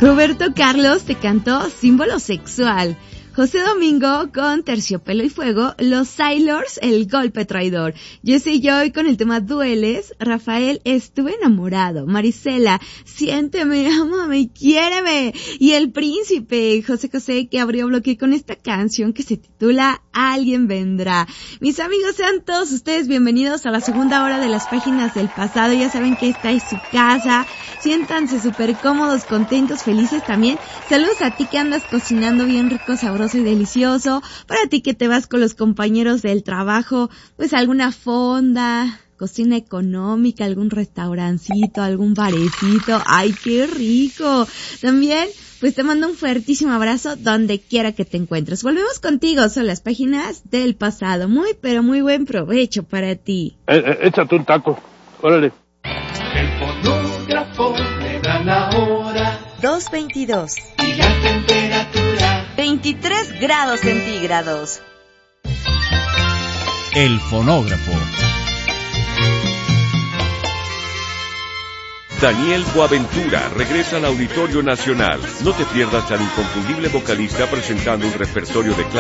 Roberto Carlos te cantó Símbolo Sexual. José Domingo con Terciopelo y Fuego, Los Sailors, El Golpe Traidor. Jessie Joy con el tema Dueles, Rafael, Estuve Enamorado, Marisela, Siénteme, Ámame y Quiéreme, y El Príncipe, José José, que abrió bloque con esta canción que se titula Alguien Vendrá. Mis amigos, sean todos ustedes bienvenidos a la segunda hora de las páginas del pasado. Ya saben que esta es su casa, siéntanse súper cómodos, contentos, felices también. Saludos a ti que andas cocinando bien rico, sabroso y delicioso, para ti que te vas con los compañeros del trabajo, pues alguna fonda, cocina económica, algún restaurancito, algún barecito, ¡ay, qué rico! También, pues te mando un fuertísimo abrazo donde quiera que te encuentres. Volvemos contigo, son las páginas del pasado. Muy, pero muy buen provecho para ti. Échate un taco, órale. El fonógrafo le da la hora 2:22 y la temperatura 23 grados centígrados. El fonógrafo. Daniel Boaventura regresa al Auditorio Nacional. No te pierdas al inconfundible vocalista presentando un repertorio de clases